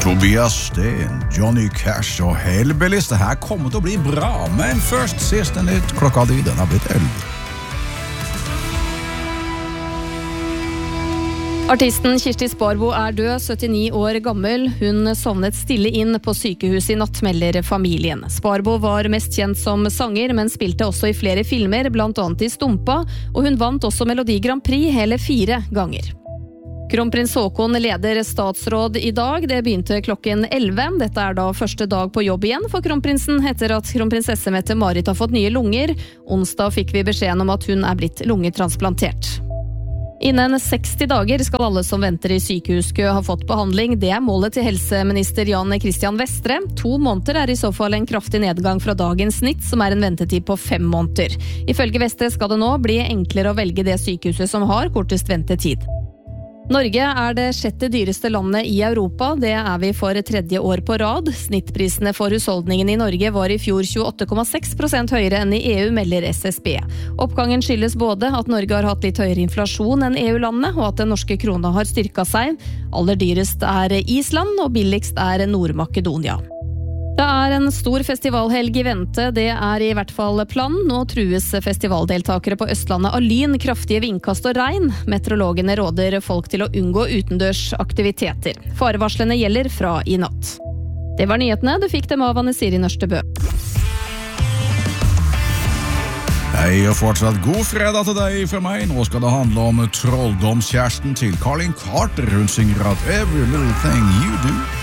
Tobias Sten, Johnny Cash og Hellbillies. Det her kommer til å bli bra, men først siste nytt. Klokka di, den har blitt 11. Artisten Kirsti Sparbo død, 79 år gammel. Hun sovnet stille inn på sykehuset i natt, melder familien. Sparbo var mest kjent som sanger, men spilte også i flere filmer, blant annet i Stumpa, og hun vant også Melodi Grand Prix hele 4 ganger. Kronprins Haakon leder statsråd i dag. Det begynte klokken 11. Dette da første dag på jobb igjen for kronprinsen, etter at kronprinsesse Mette-Marit har fått nye lunger. Onsdag fikk vi beskjeden om at hun blitt lungetransplantert. Innen 60 dager skal alle som venter i sykehuskø ha fått behandling. Det målet til helseminister Jan Christian Vestre. 2 måneder i så fall en kraftig nedgang fra dagens snitt, som en ventetid på 5 måneder. Ifølge Vestre skal det nå bli enklere å velge det sykehuset som har kortest ventetid. Norge det 6. dyreste landet i Europa. Det vi for 3. år på rad. Snittprisene for husholdningen i Norge var i fjor 28,6% høyere enn i EU, melder SSB. Oppgangen skyldes både at Norge har hatt litt høyere inflasjon enn EU-landene, og at den norske krona har styrket seg. Aller dyrest Island, og billigst Nord-Makedonia. Det en stor festivalhelg i vente, det i hvert fall planen. Nå trues festivaldeltakere på Østlandet av lyn, kraftige vindkast og regn. Meteorologene råder folk til å unngå utendørs aktiviteter. Farevarslene gjelder fra i natt. Det var nyhetene, du fikk dem av Anne Siri Nørstebø. Hei og fortsatt god fredag til deg fra meg. Nå skal det handle om trolldomskjæresten til Carlin Carter. Hun synger at every little thing you do